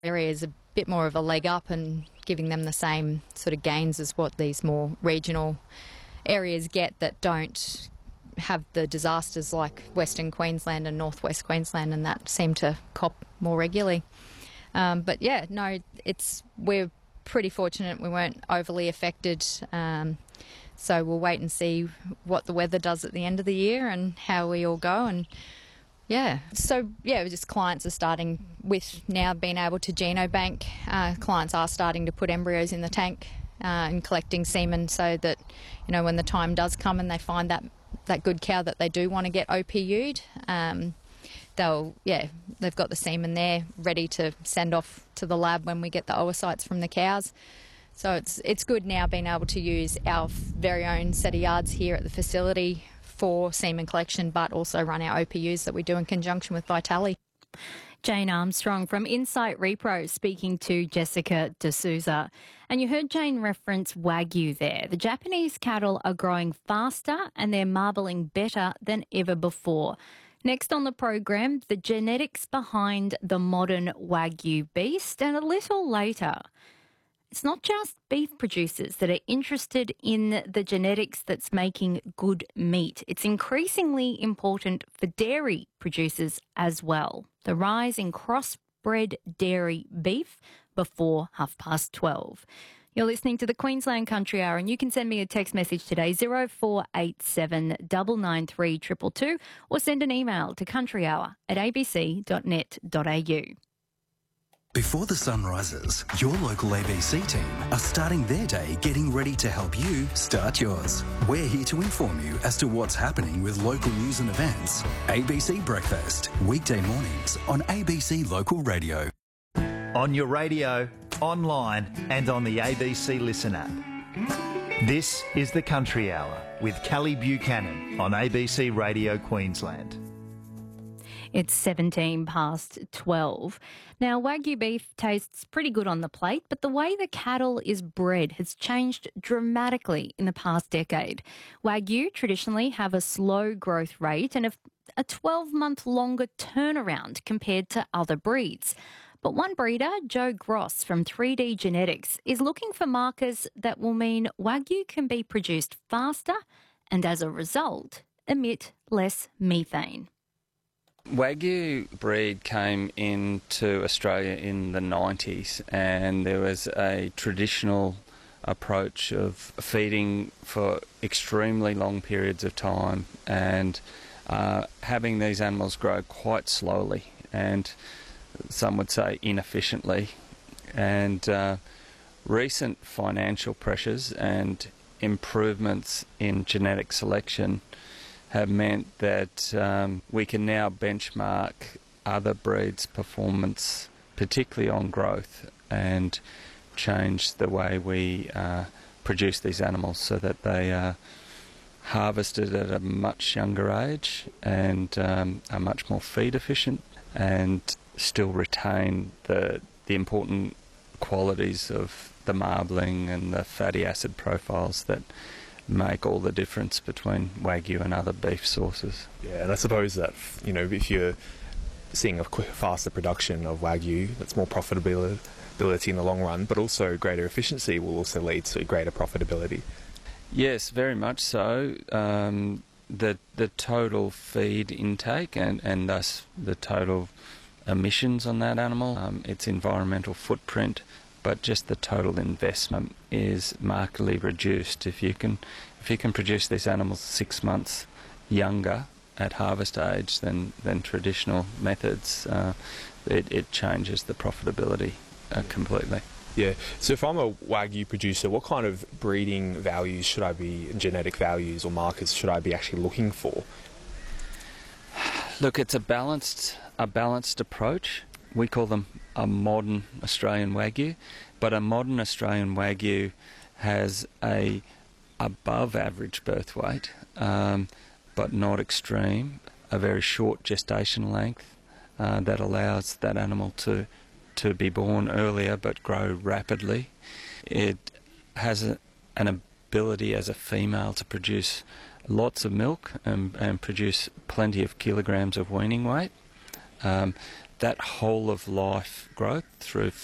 area is a bit more of a leg up and giving them the same sort of gains as what these more regional areas get that don't have the disasters like Western Queensland and Northwest Queensland, and that seem to cop more regularly. But yeah, no, we're pretty fortunate we weren't overly affected. So we'll wait and see what the weather does at the end of the year and how we all go. And yeah, so yeah, just clients are starting with now being able to genobank. Clients are starting to put embryos in the tank and collecting semen so that, you know, when the time does come and they find that good cow that they do want to get OPU'd, they've got the semen there ready to send off to the lab when we get the oocytes from the cows. So it's good now being able to use our very own set of yards here at the facility for semen collection, but also run our OPUs that we do in conjunction with Vitali. Jane Armstrong from Insight Repro speaking to Jessica D'Souza. And you heard Jane reference Wagyu there. The Japanese cattle are growing faster and they're marbling better than ever before. Next on the program, the genetics behind the modern Wagyu beast, and a little later, it's not just beef producers that are interested in the genetics that's making good meat. It's increasingly important for dairy producers as well. The rise in crossbred dairy beef before 12:30. You're listening to the Queensland Country Hour, and you can send me a text message today, 0487 993 222, or send an email to countryhour@abc.net.au. Before the sun rises, your local ABC team are starting their day getting ready to help you start yours. We're here to inform you as to what's happening with local news and events. ABC Breakfast, weekday mornings on ABC Local Radio. On your radio, online and on the ABC Listen app. This is the Country Hour with Kelly Buchanan on ABC Radio Queensland. It's 12:17. Now, Wagyu beef tastes pretty good on the plate, but the way the cattle is bred has changed dramatically in the past decade. Wagyu traditionally have a slow growth rate and a 12-month longer turnaround compared to other breeds. But one breeder, Joe Gross from 3D Genetics, is looking for markers that will mean Wagyu can be produced faster and, as a result, emit less methane. Wagyu breed came into Australia in the 90s, and there was a traditional approach of feeding for extremely long periods of time and having these animals grow quite slowly and some would say inefficiently. And recent financial pressures and improvements in genetic selection have meant that we can now benchmark other breeds' performance, particularly on growth, and change the way we produce these animals so that they are harvested at a much younger age and are much more feed efficient and still retain the important qualities of the marbling and the fatty acid profiles that make all the difference between Wagyu and other beef sources. Yeah, and I suppose that, you know, if you're seeing a faster production of Wagyu, that's more profitability in the long run, but also greater efficiency will also lead to greater profitability. Yes, very much so. The total feed intake and thus the total emissions on that animal, its environmental footprint, but just the total investment is markedly reduced. If you can produce these animals 6 months younger at harvest age than traditional methods, it changes the profitability completely. Yeah, so if I'm a Wagyu producer, what kind of breeding values should I be, genetic values or markers should I be actually looking for? Look, it's a balanced approach. We call them a modern Australian Wagyu, but a modern Australian Wagyu has a above average birth weight, but not extreme, a very short gestation length that allows that animal to be born earlier but grow rapidly. It has an ability as a female to produce lots of milk and produce plenty of kilograms of weaning weight. that whole of life growth through